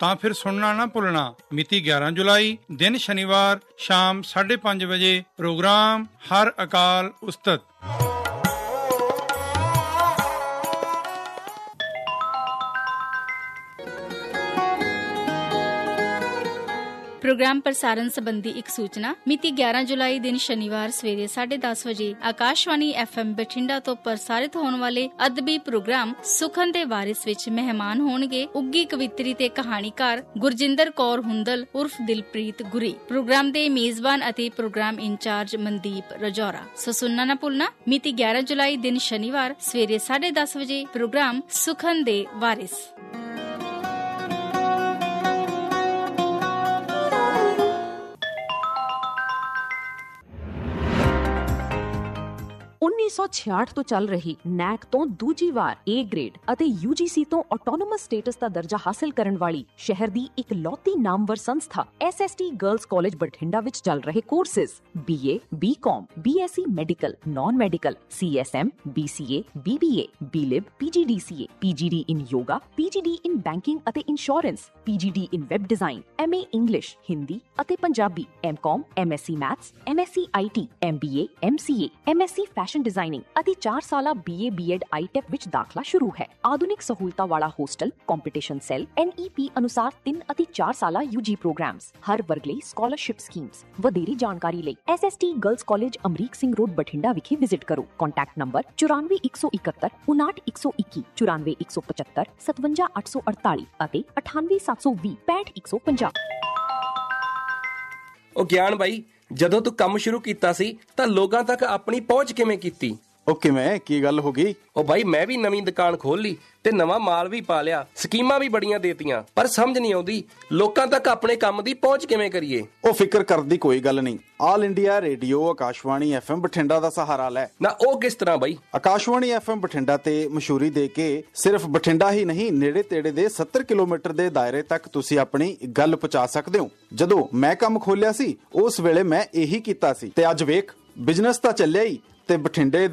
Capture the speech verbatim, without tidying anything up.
ਤਾਂ ਫਿਰ ਸੁਣਨਾ ਨਾ ਭੁੱਲਣਾ। ਮਿਤੀ ਗਿਆਰਾਂ ਜੁਲਾਈ, ਦਿਨ ਸ਼ਨੀਵਾਰ, ਸ਼ਾਮ ਸਾਢੇ ਪੰਜ ਵਜੇ। ਪ੍ਰੋਗਰਾਮ ਹਰ ਅਕਾਲ ਉਸਤਤ। ਪ੍ਰੋਗਰਾਮ ਪ੍ਰਸਾਰਣ ਸੰਬੰਧੀ ਇੱਕ ਸੂਚਨਾ। ਮਿਤੀ ਗਿਆਰਾਂ ਜੁਲਾਈ ਦਿਨ ਸ਼ਨੀਵਾਰ ਸਵੇਰੇ ਸਾਢੇ ਦਸ ਵਜੇ ਆਕਾਸ਼ਵਾਣੀ ਐਫ ਐਮ ਬਠਿੰਡਾ ਤੋਂ ਪ੍ਰਸਾਰਿਤ ਹੋਣ ਵਾਲੇ ਅਦਬੀ ਪ੍ਰੋਗਰਾਮ ਸੁਖਨ ਦੇ ਵਾਰਿਸ ਵਿੱਚ ਮਹਿਮਾਨ ਹੋਣਗੇ ਉੱਗੀ ਕਵਿਤਰੀ ਤੇ ਕਹਾਣੀਕਾਰ ਗੁਰਜਿੰਦਰ ਕੌਰ ਹੁੰਦਲ ਉਰਫ ਦਿਲਪ੍ਰੀਤ ਗੁਰੀ। ਪ੍ਰੋਗਰਾਮ ਦੇ ਮੇਜ਼ਬਾਨ ਅਤੇ ਪ੍ਰੋਗਰਾਮ ਇੰਚਾਰਜ ਮਨਦੀਪ ਰਜੌਰਾ। ਸੋ ਸੁਣਨਾ ਨਾ ਭੁੱਲਣਾ। ਮਿਤੀ ਗਿਆਰਾਂ ਜੁਲਾਈ ਦਿਨ ਸ਼ਨੀਵਾਰ ਸਵੇਰੇ ਸਾਢੇ ਦਸ ਵਜੇ ਪ੍ਰੋਗਰਾਮ ਸੁਖਨ ਦੇ ਵਾਰਿਸ। ਉੱਨੀ ਸੌ ਛਿਆਹਠ ਤੋਂ ਚੱਲ ਰਹੀ ਨੈਕ ਤੋਂ ਦੂਜੀ ਵਾਰ ਏ ਗ੍ਰੇਡ ਅਤੇ ਯੂ ਜੀ ਸੀ ਤੋਂ ਆਟੋਨੋਮਸ ਸਟੇਟਸ ਦਾ ਦਰਜਾ ਹਾਸਲ ਕਰਨ ਵਾਲੀ ਸ਼ਹਿਰ ਦੀ ਇੱਕ ਲੌਤੀ ਨਾਮਵਰ ਸੰਸਥਾ S S T girls college Bathinda ਵਿੱਚ ਚੱਲ ਰਹੇ ਕੋਰਸਿਸ ਬੀ ਏ, ਬੀ ਕਾਮ, B S C medical, non medical, C S M, B C A, B B A, B ਲਿਬ, ਪੀ ਜੀ ਡੀ ਸੀ ਏ, ਪੀ ਜੀ ਡੀ ਇਨ ਯੋਗਾ, ਪੀ ਜੀ ਡੀ ਇਨ ਬੈਂਕਿੰਗ ਅਤੇ insurance, ਪੀ ਜੀ D in web design, M A English, Hindi ਅਤੇ Punjabi, M ਕਾਮ, M S C maths, M S C I T, M B A, M C A, M S C fashion designing ਅਤੇ ਚਾਰ ਸਾਲਾ B A B Ed I tech ਵਿੱਚ ਦਾਖਲਾ ਸ਼ੁਰੂ ਹੈ। ਆਧੁਨਿਕ ਸਹੂਲਤਾਂ ਵਾਲਾ ਹੋਸਟਲ, ਕੰਪੀਟੀਸ਼ਨ ਸੈੱਲ, ਐਨ ਈ ਪੀ ਅਨੁਸਾਰ ਤਿੰਨ ਅਤੇ ਚਾਰ ਸਾਲਾ ਯੂ ਜੀ ਪ੍ਰੋਗਰਾਮਸ, ਹਰ ਵਰਗ ਲਈ ਸਕਾਲਰਸ਼ਿਪ ਸਕੀਮਸ। ਵਧੇਰੀ ਜਾਣਕਾਰੀ ਲਈ S S T girls college Amrik Singh road Bathinda ਵਿਖੇ ਵਿਜ਼ਿਟ ਕਰੋ। ਕੰਟੈਕਟ ਨੰਬਰ ਚੁਰਾਨਵੇਂ ਇੱਕ ਸੌ ਇਕਹੱਤਰ ਉਨਾਹਠ ਇੱਕ ਸੌ ਇੱਕੀ, ਚੁਰਾਨਵੇਂ ਇੱਕ ਸੌ ਪਚੱਤਰ ਸਤਵੰਜਾ ਅੱਠ ਸੌ ਅੜਤਾਲੀ ਅਤੇ ਅਠਾਨਵੇਂ ਸੱਤ ਸੌ ਵੀਹ ਪੈਂਹਠ ਇੱਕ ਸੌ ਪੰਜਾਹ। ਉਹ ਗਿਆਨ ਬਾਈ, ਜਦੋਂ ਤੂੰ ਕੰਮ ਸ਼ੁਰੂ ਕੀਤਾ ਸੀ ਤਾਂ ਲੋਕਾਂ ਤੱਕ ਆਪਣੀ ਪਹੁੰਚ ਕਿਵੇਂ ਕੀਤੀ? ਉਹ ਕਿਵੇਂ, ਕੀ ਗੱਲ ਹੋ ਗਈ? ਉਹ ਬਾਈ ਮੈਂ ਵੀ ਨਵੀਂ ਦੁਕਾਨ ਖੋਲ ਲਈ ਤੇ ਨਵਾਂ ਮਾਲ ਵੀ ਪਾ ਲਿਆ, ਸਕੀਮਾਂ ਵੀ ਬੜੀਆਂ ਦੇਤੀਆਂ, ਪਰ ਸਮਝ ਨਹੀਂ ਆਉਂਦੀ ਲੋਕਾਂ ਤੱਕ ਆਪਣੇ ਕੰਮ ਦੀ ਪਹੁੰਚ ਕਿਵੇਂ ਕਰੀਏ। ਉਹ ਫਿਕਰ ਕਰਨ ਦੀ ਕੋਈ ਗੱਲ ਨਹੀਂ। All India radio Akashvani F M Bathinda ਦਾ ਸਹਾਰਾ ਲੈ। ਨਾ ਉਹ ਕਿਸ ਤਰ੍ਹਾਂ ਬਾਈ? ਆਕਾਸ਼ਵਾਣੀ ਐਫ ਐਮ ਬਠਿੰਡਾ ਤੇ ਮਸ਼ਹੂਰੀ ਦੇ ਕੇ ਸਿਰਫ ਬਠਿੰਡਾ ਹੀ ਨਹੀਂ, ਨੇੜੇ ਤੇੜੇ ਦੇ ਸੱਤਰ ਕਿਲੋਮੀਟਰ ਦੇ ਦਾਇਰੇ ਤੱਕ ਤੁਸੀਂ ਆਪਣੀ ਗੱਲ ਪਹੁੰਚਾ ਸਕਦੇ ਹੋ। ਜਦੋਂ ਮੈਂ ਕੰਮ ਖੋਲਿਆ ਸੀ ਉਸ ਵੇਲੇ ਮੈਂ ਇਹੀ ਕੀਤਾ ਸੀ ਤੇ ਅੱਜ ਵੇਖ ਬਿਜ਼ਨਸ ਤਾਂ ਚੱਲਿਆ ਹੀ ਤੇ ਬਠਿੰਡੇ